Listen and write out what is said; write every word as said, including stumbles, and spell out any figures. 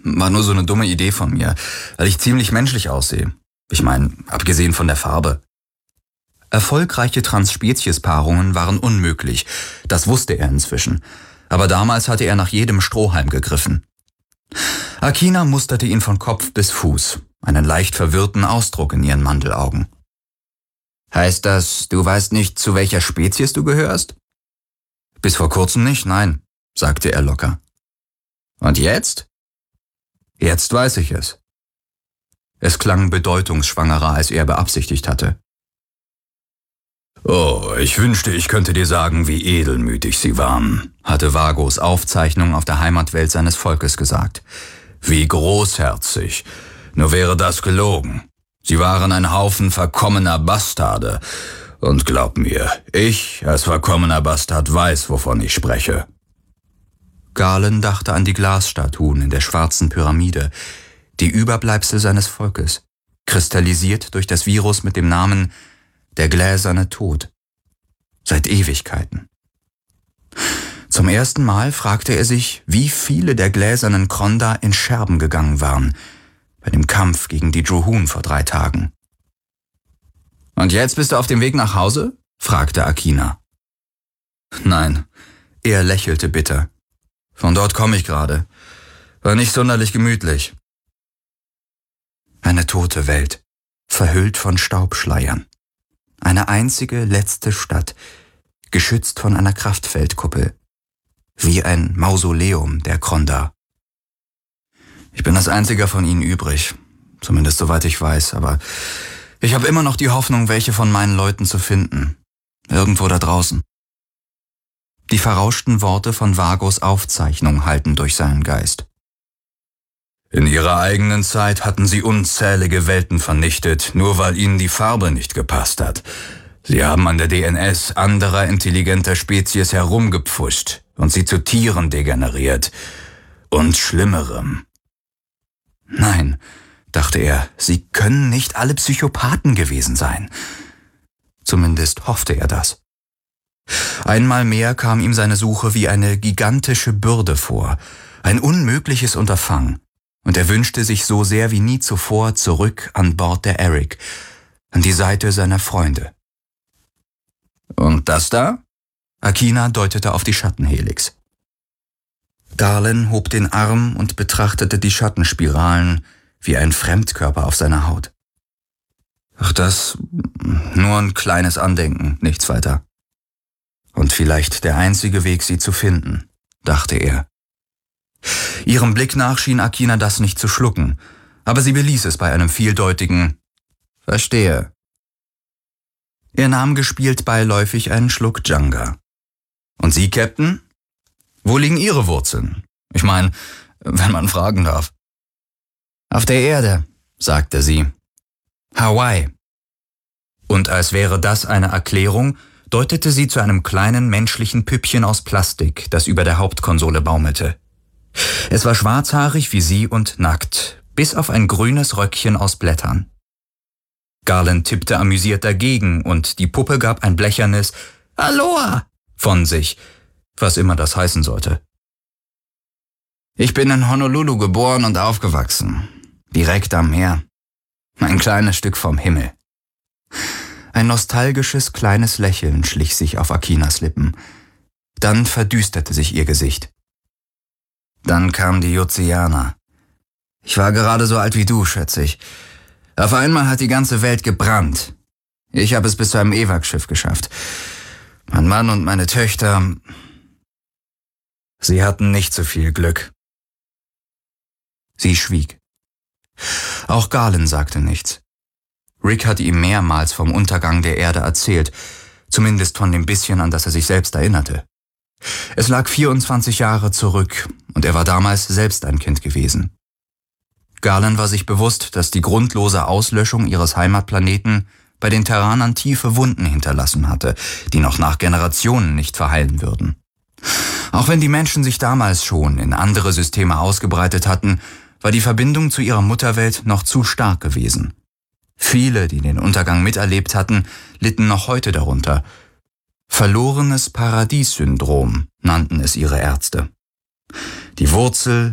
war nur so eine dumme Idee von mir, weil ich ziemlich menschlich aussehe. Ich meine, abgesehen von der Farbe. Erfolgreiche Transspeziespaarungen waren unmöglich, das wusste er inzwischen. Aber damals hatte er nach jedem Strohhalm gegriffen. Akina musterte ihn von Kopf bis Fuß, einen leicht verwirrten Ausdruck in ihren Mandelaugen. »Heißt das, du weißt nicht, zu welcher Spezies du gehörst?« »Bis vor kurzem nicht, nein«, sagte er locker. »Und jetzt?« »Jetzt weiß ich es.« Es klang bedeutungsschwangerer, als er beabsichtigt hatte. »Oh, ich wünschte, ich könnte dir sagen, wie edelmütig sie waren«, hatte Vagos Aufzeichnung auf der Heimatwelt seines Volkes gesagt. »Wie großherzig. Nur wäre das gelogen. Sie waren ein Haufen verkommener Bastarde. Und glaub mir, ich als verkommener Bastard weiß, wovon ich spreche.« Galen dachte an die Glasstatuen in der schwarzen Pyramide, die Überbleibsel seines Volkes, kristallisiert durch das Virus mit dem Namen »Der gläserne Tod«. Seit Ewigkeiten. Zum ersten Mal fragte er sich, wie viele der gläsernen Kronda in Scherben gegangen waren, bei dem Kampf gegen die Drohun vor drei Tagen. »Und jetzt bist du auf dem Weg nach Hause?« fragte Akina. »Nein«, er lächelte bitter. »Von dort komme ich gerade. War nicht sonderlich gemütlich.« Eine tote Welt, verhüllt von Staubschleiern. Eine einzige letzte Stadt, geschützt von einer Kraftfeldkuppel. Wie ein Mausoleum der Kronda. Ich bin das einzige von ihnen übrig, zumindest soweit ich weiß, aber ich habe immer noch die Hoffnung, welche von meinen Leuten zu finden. Irgendwo da draußen. Die verrauschten Worte von Vagos Aufzeichnung hallten durch seinen Geist. In ihrer eigenen Zeit hatten sie unzählige Welten vernichtet, nur weil ihnen die Farbe nicht gepasst hat. Sie haben an der D N S anderer intelligenter Spezies herumgepfuscht und sie zu Tieren degeneriert. Und Schlimmerem. Nein, dachte er, sie können nicht alle Psychopathen gewesen sein. Zumindest hoffte er das. Einmal mehr kam ihm seine Suche wie eine gigantische Bürde vor, ein unmögliches Unterfangen. Und er wünschte sich so sehr wie nie zuvor zurück an Bord der Eric, an die Seite seiner Freunde. »Und das da?« Akina deutete auf die Schattenhelix. Galen hob den Arm und betrachtete die Schattenspiralen wie ein Fremdkörper auf seiner Haut. »Ach, das, nur ein kleines Andenken, nichts weiter. Und vielleicht der einzige Weg, sie zu finden«, dachte er. Ihrem Blick nach schien Akina das nicht zu schlucken, aber sie beließ es bei einem vieldeutigen »Verstehe«. Er nahm gespielt beiläufig einen Schluck Djanga. »Und Sie, Captain? Wo liegen Ihre Wurzeln? Ich meine, wenn man fragen darf.« »Auf der Erde«, sagte sie. »Hawaii.« Und als wäre das eine Erklärung, deutete sie zu einem kleinen menschlichen Püppchen aus Plastik, das über der Hauptkonsole baumelte. Es war schwarzhaarig wie sie und nackt, bis auf ein grünes Röckchen aus Blättern. Galen tippte amüsiert dagegen und die Puppe gab ein blechernes »Aloha« von sich, was immer das heißen sollte. »Ich bin in Honolulu geboren und aufgewachsen, direkt am Meer. Ein kleines Stück vom Himmel.« Ein nostalgisches kleines Lächeln schlich sich auf Akinas Lippen. Dann verdüsterte sich ihr Gesicht. Dann kam die Jozianer. Ich war gerade so alt wie du, schätze ich. Auf einmal hat die ganze Welt gebrannt. Ich habe es bis zu einem E W A C-Schiff geschafft. Mein Mann und meine Töchter, sie hatten nicht so viel Glück. Sie schwieg. Auch Galen sagte nichts. Rick hatte ihm mehrmals vom Untergang der Erde erzählt, zumindest von dem bisschen, an das er sich selbst erinnerte. Es lag vierundzwanzig Jahre zurück und er war damals selbst ein Kind gewesen. Galen war sich bewusst, dass die grundlose Auslöschung ihres Heimatplaneten bei den Terranern tiefe Wunden hinterlassen hatte, die noch nach Generationen nicht verheilen würden. Auch wenn die Menschen sich damals schon in andere Systeme ausgebreitet hatten, war die Verbindung zu ihrer Mutterwelt noch zu stark gewesen. Viele, die den Untergang miterlebt hatten, litten noch heute darunter. Verlorenes Paradies-Syndrom nannten es ihre Ärzte. Die Wurzel